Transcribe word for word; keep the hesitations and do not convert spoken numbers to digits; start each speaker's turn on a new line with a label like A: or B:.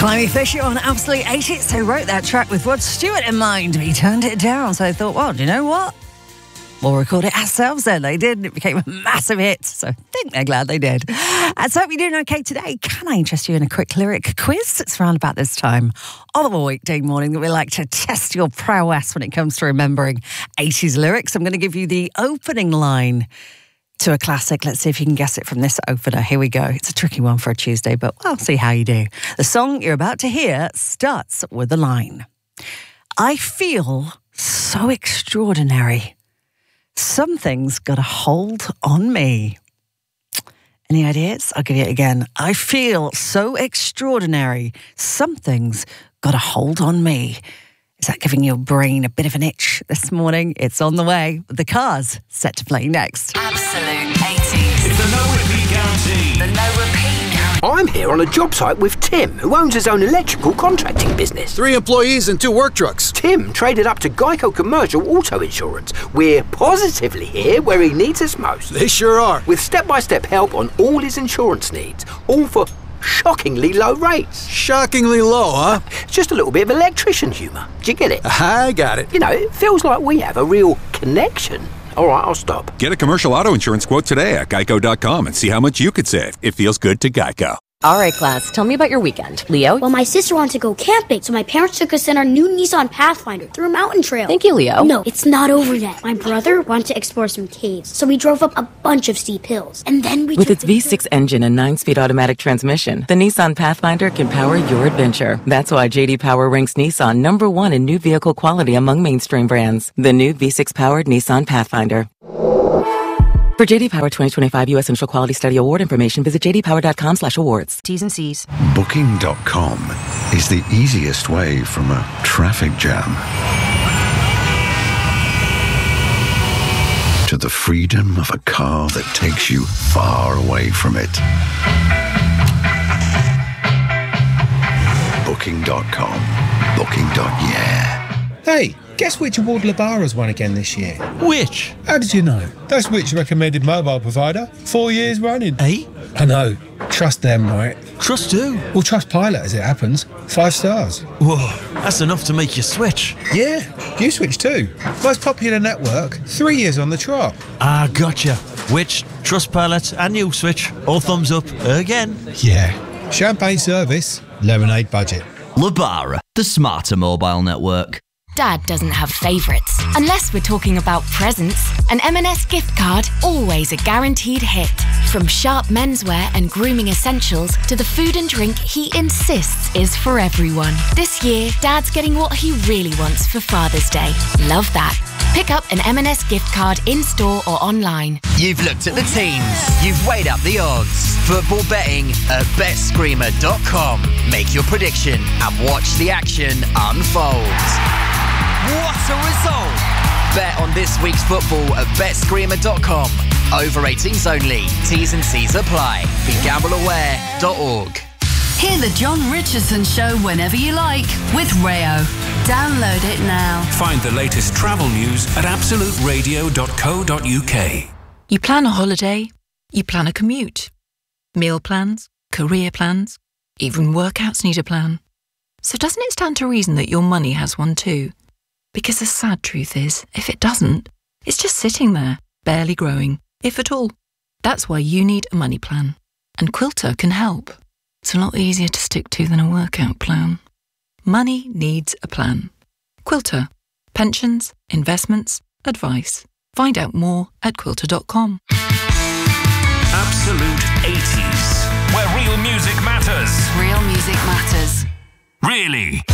A: Climby Fisher on Absolute eighties, who wrote that track with Rod Stewart in mind. He turned it down, so they thought, well, do you know what? We'll record it ourselves then. They did, and it became a massive hit, so I think they're glad they did. And so hope you're doing okay today. Can I interest you in a quick lyric quiz? It's around about this time on a weekday morning that we like to test your prowess when it comes to remembering eighties lyrics. I'm going to give you the opening line to a classic. Let's see if you can guess it from this opener. Here we go. It's a tricky one for a Tuesday, but we'll see how you do. The song you're about to hear starts with the line, I feel so extraordinary. Something's got a hold on me. Any ideas? I'll give you it again. I feel so extraordinary. Something's got a hold on me. Is that giving your brain a bit of an itch this morning? It's on the way. The Cars set to play next.
B: Absolute eighties.
C: It's the no repeat guarantee.
B: The no repeat guarantee.
D: I'm here on a job site with Tim, who owns his own electrical contracting business.
E: Three employees and two work trucks.
D: Tim traded up to Geico Commercial Auto Insurance. We're positively here where he needs us most.
E: They sure are.
D: With step-by-step help on all his insurance needs, all for shockingly low rates.
E: Shockingly low, huh?
D: Just a little bit of electrician humour. Do you get it?
E: I got it.
D: You know, it feels like we have a real connection. All right, I'll stop.
F: Get a commercial auto insurance quote today at geico dot com and see how much you could save. It feels good to Geico.
G: All right, class, tell me about your weekend. Leo?
H: Well, my sister wanted to go camping, so my parents took us in our new Nissan Pathfinder through a mountain trail.
G: Thank you, Leo.
H: No, it's not over yet. My brother wanted to explore some caves, so we drove up a bunch of steep hills. And then we
I: With
H: took
I: its V six engine and nine-speed automatic transmission, the Nissan Pathfinder can power your adventure. That's why J D Power ranks Nissan number one in new vehicle quality among mainstream brands. The new V six-powered Nissan Pathfinder. For J D Power twenty twenty-five U S Initial Quality Study Award information, visit j d power dot com slash awards.
G: T's and C's.
J: Booking dot com is the easiest way from a traffic jam to the freedom of a car that takes you far away from it. Booking dot com. Booking. Yeah.
K: Hey, guess which award Labara's won again this year?
L: Which?
K: How did you know? That's which recommended mobile provider. Four years running.
L: Eh?
K: I know. Trust them, right?
L: Trust who?
K: Well, trust Pilot as it happens. Five stars.
L: Whoa, that's enough to make you switch.
K: Yeah, you switch too. Most popular network, three years on the trot.
L: Ah, gotcha. Which, Trustpilot and you switch, all thumbs up again.
K: Yeah. Champagne service, lemonade budget.
M: Labara, the smarter mobile network.
N: Dad doesn't have favourites. Unless we're talking about presents, an M and S gift card, always a guaranteed hit. From sharp menswear and grooming essentials to the food and drink he insists is for everyone. This year, Dad's getting what he really wants for Father's Day. Love that. Pick up an M and S gift card in-store or online.
M: You've looked at the teams. You've weighed up the odds. Football betting at bet screamer dot com. Make your prediction and watch the action unfold. What a result! Bet on this week's football at bet screamer dot com. Over eighteens only. T's and C's apply. Be gamble aware dot org.
B: Hear the John Richardson Show whenever you like with Rayo. Download it now.
C: Find the latest travel news at absolute radio dot co dot uk.
O: You plan a holiday, you plan a commute. Meal plans, career plans, even workouts need a plan. So doesn't it stand to reason that your money has one too? Because the sad truth is, if it doesn't, it's just sitting there, barely growing, if at all. That's why you need a money plan. And Quilter can help. It's a lot easier to stick to than a workout plan. Money needs a plan. Quilter. Pensions, investments, advice. Find out more at quilter dot com.
C: Absolute eighties, where real music matters.
B: Real music matters.
C: Really?